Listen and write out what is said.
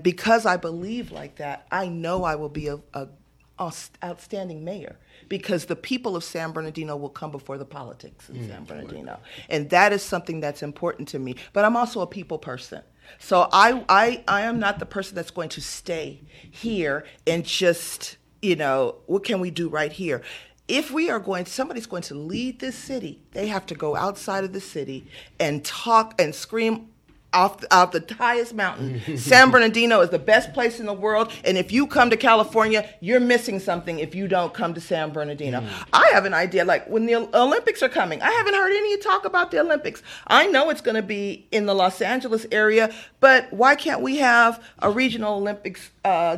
because I believe like that, I know I will be a outstanding mayor, because the people of San Bernardino will come before the politics in San Bernardino. And that is something that's important to me. But I'm also a people person. So I am not the person that's going to stay here and just, what can we do right here? If somebody's going to lead this city, they have to go outside of the city and talk and scream off the highest mountain. San Bernardino is the best place in the world, and if you come to California, you're missing something if you don't come to San Bernardino. I have an idea, like when the Olympics are coming, I haven't heard any talk about the Olympics. I know it's going to be in the Los Angeles area, but why can't we have a regional Olympics